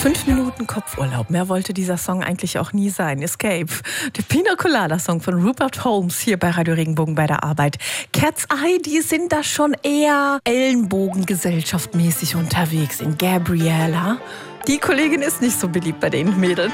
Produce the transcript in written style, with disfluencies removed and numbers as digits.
5 Minuten Kopfurlaub. Mehr wollte dieser Song eigentlich auch nie sein. Escape. Der Pina Colada Song von Rupert Holmes hier bei Radio Regenbogen bei der Arbeit. Cat's Eye, die sind da schon eher ellenbogengesellschaftmäßig unterwegs in Gabriella. Die Kollegin ist nicht so beliebt bei den Mädels.